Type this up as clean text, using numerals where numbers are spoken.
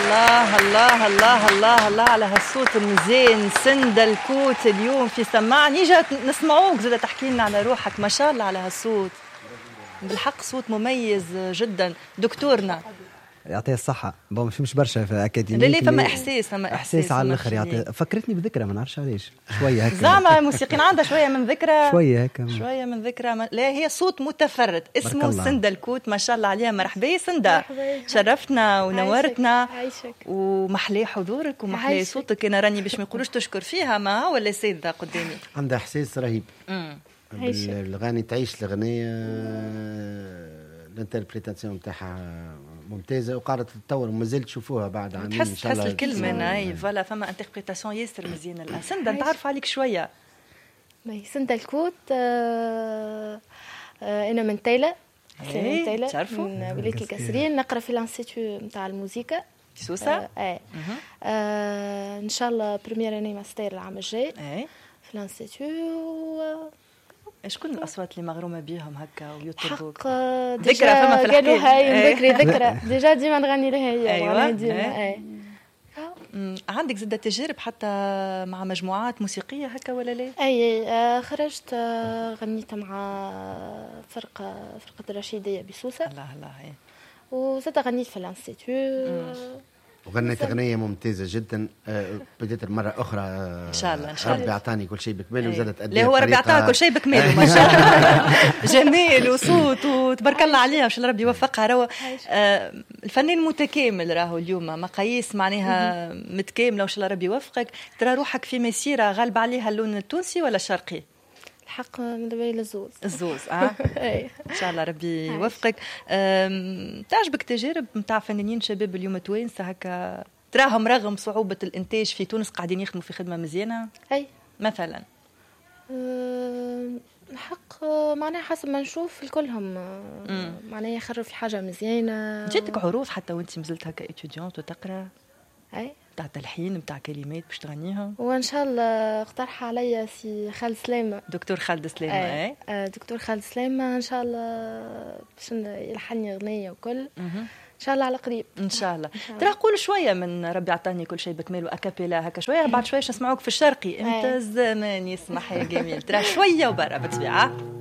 الله الله الله الله الله على هالصوت المزين. سندة الكوت اليوم في سمعني جات نسمعوك زاد تحكي لنا على روحك. ما شاء الله على هالصوت، بالحق صوت مميز جدا. دكتورنا يعطيه الصحة. مش برشا في أكاديمية. ليه فما إحساس على الآخر. يعطيه فكرتني بذكرى ما نعرفش علاش شوية هكا. زعما الموسيقيين عندها شوية من ذكرى. شوية من ذكرى. لا هي صوت متفرد اسمه سندة الكوت. ما شاء الله عليها. مرحبا سندة، شرفتنا ونورتنا. عايشك. ومحلي حضورك ومحلي صوتك. أنا راني باش ما يقولوش تشكر فيها ما ولا سيدة قدامي. عندها إحساس رهيب. بالغني تعيش الأغنية. الانتربريتاسيون نتاعها ممتازه وقاعده تتطور وما زلت تشوفوها بعد عامين ان شاء الله. تحس الكلمه اي فوالا فما انتربريتاسيون ياسر مزيانه الان. سندة نتعرف عليك شويه. سندة الكوت. انا من تايله. تعرفوا من ولايه القصرين. نقرا في الانستيتو نتاع الموسيقى في سوسه. ان شاء الله بريمير اني ماستر العام الجاي في الانستيتو. شكون الاصوات اللي مغرومه بيهم هكا ويطلبوك؟ ذكرى فما في الحكايه. هاي ذكرى ديجا ديما نغني لها هي. ايوه عندك زاد تجارب حتى مع مجموعات موسيقيه هكا ولا لا؟ اي خرجت غنيت مع فرقه الرشيديه بسوسه. الله وزاد غنيت في الانستيتو. وغنيت أغنية ممتازة جدا. بديت مرة أخرى إن شاء الله ربي أعطاني كل شيء بكمله وزادت لا هو ربي أعطاها كل شيء بكمله ما شاء الله. جميل وصوت وتبارك الله عليها. إن شاء الله ربي يوفقها. راهو الفنان متكامل راهو اليوم مقاييس معناها متكاملة. وإن شاء الله ربي يوفقك. ترى روحك في مسيرة غالب عليها اللون التونسي ولا الشرقي؟ الحق من دبي الزوز ان شاء الله ربي يوفقك. تعجبك تجارب نتاع فنانين شباب اليوم توانسه هكا تراهم رغم صعوبه الانتاج في تونس قاعدين يخدموا في خدمه مزيانه؟ اي مثلا الحق معناها حسب ما نشوف الكلهم معناها يخرجوا في حاجه مزيانه. جاتك عروض حتى وانت مازلت هكا اتيديونت وتقرا؟ اي تاع تلحين نتاع كلمات باش تغنيها. وان شاء الله اقترح عليا سي خالد سلامه. دكتور خالد سلامه. دكتور خالد سلامه ان شاء الله باش يلحني اغنيه وكل. ان شاء الله على قريب ان شاء الله. ترى قول شويه من ربي عطاني كل شيء بكمال واكابيلا هكا شويه بعد شويه نسمعوك في الشرقي. انت الزمان يسمح يا جميل. ترى شويه وبرا بالطبيعه.